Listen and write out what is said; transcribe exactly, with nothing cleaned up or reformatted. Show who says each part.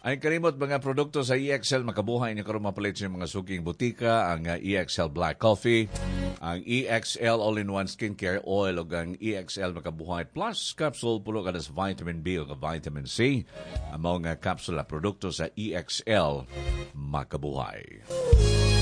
Speaker 1: Ay kalimot mga produkto sa E X L makabuhay niyo karon mapalit sa mga suking butika ang uh, E X L Black Coffee, ang E X L All-in-One Skincare Oil ug ang E X L makabuhay Plus Capsule pulo kada sa vitamin B ug vitamin C. Ang mga kapsula produkto sa E X L makabuhay.